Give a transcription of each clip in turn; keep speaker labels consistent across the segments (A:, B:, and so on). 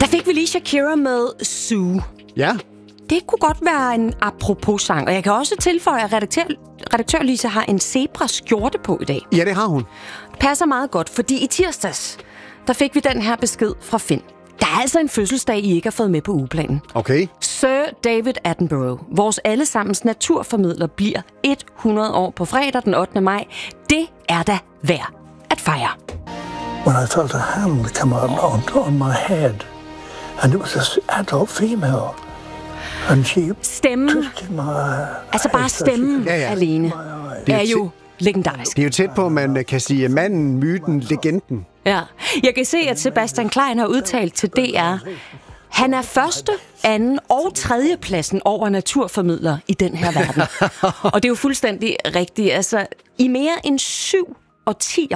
A: fik vi lige Shakira med Sue.
B: Ja.
A: Det kunne godt være en apropos-sang, og jeg kan også tilføje, at redaktør Lisa har en zebra-skjorte på i dag.
B: Ja, det har hun.
A: Det passer meget godt, fordi i tirsdags, der fik vi den her besked fra Finn. Der er altså en fødselsdag, I ikke har fået med på ugeplanen.
B: Okay.
A: Sir David Attenborough, vores allesammens naturformidler, bliver 100 år på fredag den 8. maj. Det er da værd at fejre.
C: When I felt a hand come on my head, and it was an adult female, and she
A: Stemmen,
C: twisted my
A: altså bare stemmen alene, er jo legendarisk.
B: Det er jo tæt på, man kan sige manden, myten, legenden.
A: Ja. Jeg kan se, at Sebastian Klein har udtalt til DR, han er første, anden og tredje pladsen over naturformidler i den her verden. Og det er jo fuldstændig rigtigt. Altså, i mere end 7 årtier,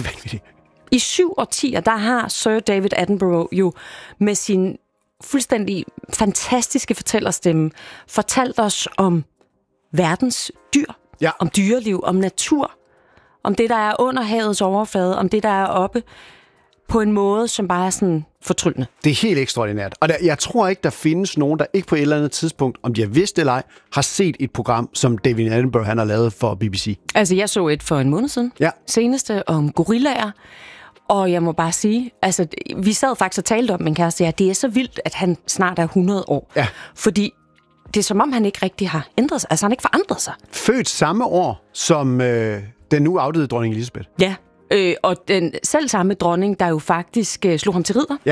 A: i 7 årtier, der har Sir David Attenborough jo med sin fuldstændig fantastiske fortællerstemme fortalt os om verdens dyr, om dyreliv, om natur, om det, der er under havets overflade, om det, der er oppe, på en måde, som bare er sådan fortryllende.
B: Det er helt ekstraordinært. Og jeg tror ikke, der findes nogen, der ikke på et eller andet tidspunkt, om de har vidst eller ej, har set et program, som David Attenborough han har lavet for BBC.
A: Altså, jeg så et for en måned siden.
B: Ja.
A: Seneste om gorillaer. Og jeg må bare sige, altså, vi sad faktisk og talte om, min kæreste, ja, det er så vildt, at han snart er 100 år.
B: Ja.
A: Fordi det er som om, han ikke rigtig har ændret sig. Altså, han har ikke forandret sig.
B: Født samme år som den nu afdøde dronning Elisabeth.
A: Ja, og den selv samme dronning, der jo faktisk slog ham til ridder i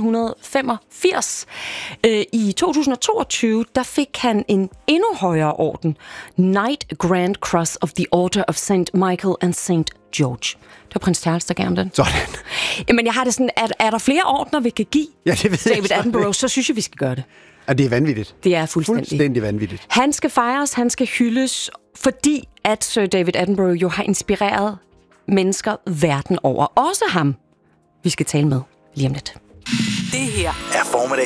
A: 1985. I 2022, der fik han en endnu højere orden. Knight Grand Cross of the Order of St. Michael and St. George. Det var prins Charles, der gav ham den.
B: Sådan.
A: Men jeg har det sådan, er der flere ordner, vi kan give David Attenborough, så synes jeg, vi skal gøre det.
B: Og det er vanvittigt.
A: Det er fuldstændig
B: vanvittigt.
A: Han skal fejres, han skal hyldes, fordi at Sir David Attenborough jo har inspireret mennesker verden over. Også ham, vi skal tale med lige om lidt.
D: Det her er Formiddag